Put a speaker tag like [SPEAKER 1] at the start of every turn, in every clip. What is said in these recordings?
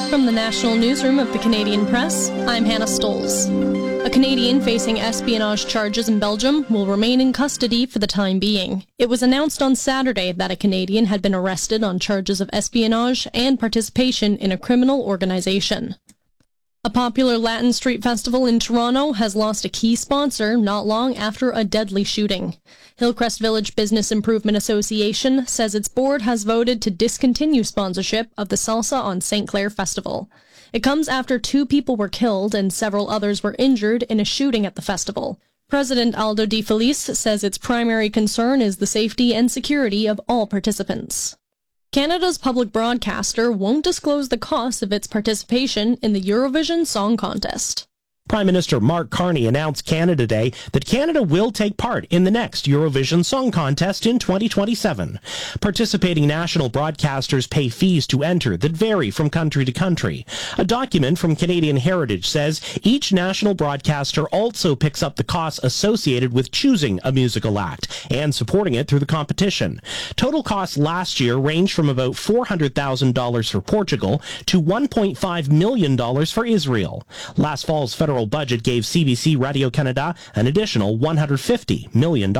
[SPEAKER 1] From the National Newsroom of the Canadian Press, I'm Hannah Stoles. A Canadian facing espionage charges in Belgium will remain in custody for the time being. It was announced on Saturday that a Canadian had been arrested on charges of espionage and participation in a criminal organization. A popular Latin street festival in Toronto has lost a key sponsor not long after a deadly shooting. Hillcrest Village Business Improvement Association says its board has voted to discontinue sponsorship of the Salsa on St. Clair Festival. It comes after 2 people were killed and several others were injured in a shooting at the festival. President Aldo Di Felice says its primary concern is the safety and security of all participants. Canada's public broadcaster won't disclose the cost of its participation in the Eurovision Song Contest.
[SPEAKER 2] Prime Minister Mark Carney announced Canada Day that Canada will take part in the next Eurovision Song Contest in 2027. Participating national broadcasters pay fees to enter that vary from country to country. A document from Canadian Heritage says each national broadcaster also picks up the costs associated with choosing a musical act and supporting it through the competition. Total costs last year ranged from about $400,000 for Portugal to $1.5 million for Israel. Last fall's federal budget gave CBC Radio-Canada an additional $150 million.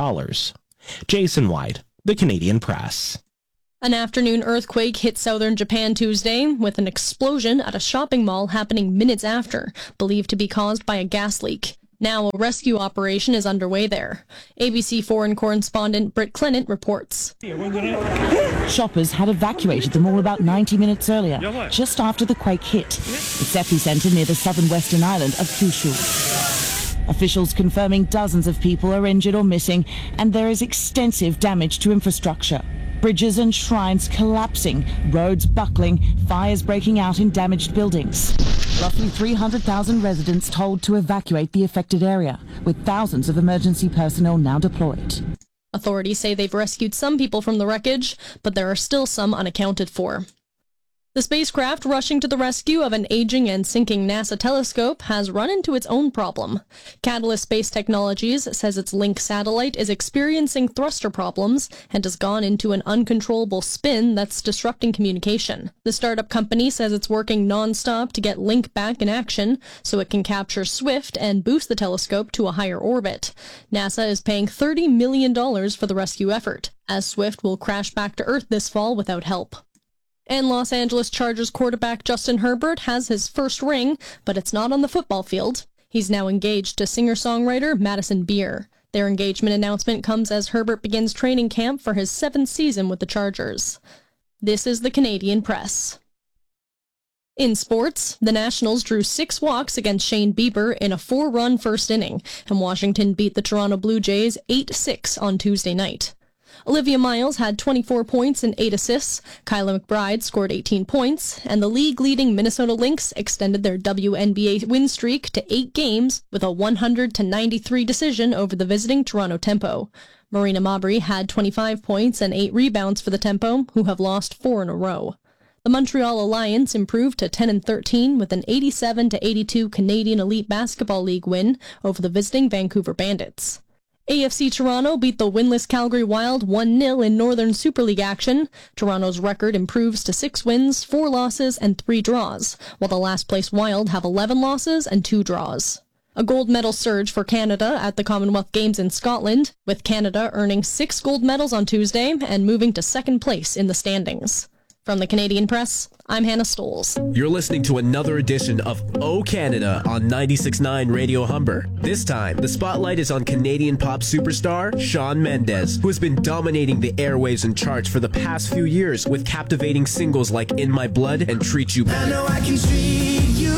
[SPEAKER 2] Jason White, The Canadian Press.
[SPEAKER 1] An afternoon earthquake hit southern Japan Tuesday, with an explosion at a shopping mall happening minutes after, believed to be caused by a gas leak. Now a rescue operation is underway there. ABC foreign correspondent Britt Clennett reports.
[SPEAKER 3] Shoppers had evacuated the mall about 90 minutes earlier, just after the quake hit. Its epicenter near the southern western island of Kyushu. Officials confirming dozens of people are injured or missing, and there is extensive damage to infrastructure. Bridges and shrines collapsing, roads buckling, fires breaking out in damaged buildings. Roughly 300,000 residents told to evacuate the affected area, with thousands of emergency personnel now deployed.
[SPEAKER 1] Authorities say they've rescued some people from the wreckage, but there are still some unaccounted for. The spacecraft rushing to the rescue of an aging and sinking NASA telescope has run into its own problem. Catalyst Space Technologies says its Link satellite is experiencing thruster problems and has gone into an uncontrollable spin that's disrupting communication. The startup company says it's working non-stop to get Link back in action so it can capture SWIFT and boost the telescope to a higher orbit. NASA is paying $30 million for the rescue effort, as SWIFT will crash back to Earth this fall without help. And Los Angeles Chargers quarterback Justin Herbert has his first ring, but it's not on the football field. He's now engaged to singer-songwriter Madison Beer. Their engagement announcement comes as Herbert begins training camp for his 7th season with the Chargers. This is the Canadian Press. In sports, the Nationals drew 6 walks against Shane Bieber in a 4-run first inning, and Washington beat the Toronto Blue Jays 8-6 on Tuesday night. Olivia Miles had 24 points and 8 assists, Kyla McBride scored 18 points, and the league-leading Minnesota Lynx extended their WNBA win streak to 8 games with a 100-93 decision over the visiting Toronto Tempo. Marina Mabrey had 25 points and 8 rebounds for the Tempo, who have lost 4 in a row. The Montreal Alliance improved to 10-13 with an 87-82 Canadian Elite Basketball League win over the visiting Vancouver Bandits. AFC Toronto beat the winless Calgary Wild 1-0 in Northern Super League action. Toronto's record improves to 6 wins, 4 losses, and 3 draws, while the last-place Wild have 11 losses and 2 draws. A gold medal surge for Canada at the Commonwealth Games in Scotland, with Canada earning 6 gold medals on Tuesday and moving to 2nd place in the standings. From the Canadian Press, I'm Hannah Stoles.
[SPEAKER 4] You're listening to another edition of O Canada on 96.9 Radio Humber. This time, the spotlight is on Canadian pop superstar Shawn Mendes, who has been dominating the airwaves and charts for the past few years with captivating singles like In My Blood and Treat You Better.
[SPEAKER 5] I know I can treat you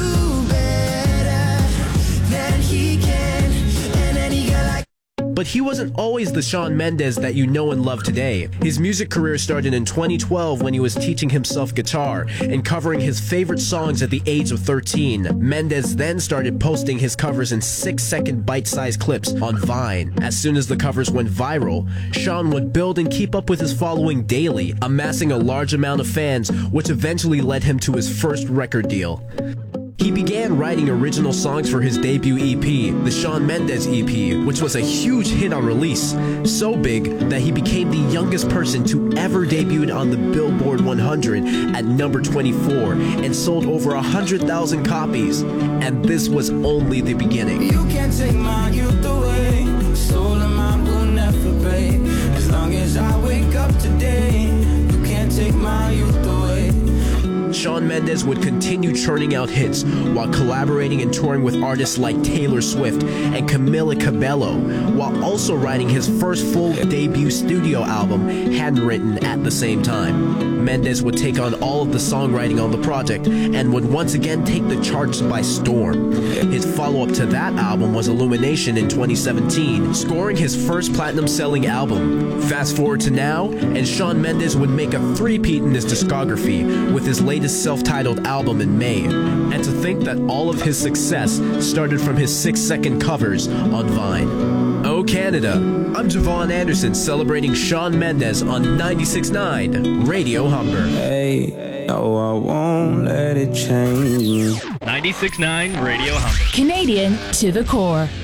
[SPEAKER 5] better than he can, and any girl like.
[SPEAKER 4] But he wasn't always the Shawn Mendes that you know and love today. His music career started in 2012 when he was teaching himself guitar and covering his favorite songs at the age of 13. Mendes then started posting his covers in 6-second bite-sized clips on Vine. As soon as the covers went viral, Shawn would build and keep up with his following daily, amassing a large amount of fans, which eventually led him to his first record deal. He began writing original songs for his debut EP, the Shawn Mendes EP, which was a huge hit on release, so big that he became the youngest person to ever debut on the Billboard 100 at number 24 and sold over 100,000 copies. And this was only the beginning.
[SPEAKER 5] You can't take my youth away. Soul of mine will never break. As long as I wake up today, you can't take my youth away.
[SPEAKER 4] Shawn Mendes would continue churning out hits while collaborating and touring with artists like Taylor Swift and Camila Cabello, while also writing his first full debut studio album, Handwritten, at the same time. Mendes would take on all of the songwriting on the project and would once again take the charts by storm. His follow-up to that album was Illumination in 2017, scoring his first platinum-selling album. Fast forward to now, and Shawn Mendes would make a three-peat in his discography with his latest self-titled album in May. And to think that all of his success started from his 6-second covers on Vine. Oh Canada, I'm Javon Anderson celebrating Shawn Mendes on 96.9 Radio Humber.
[SPEAKER 6] Hey, no, I won't let it change me.
[SPEAKER 7] 96.9 Radio Humber.
[SPEAKER 3] Canadian to the core.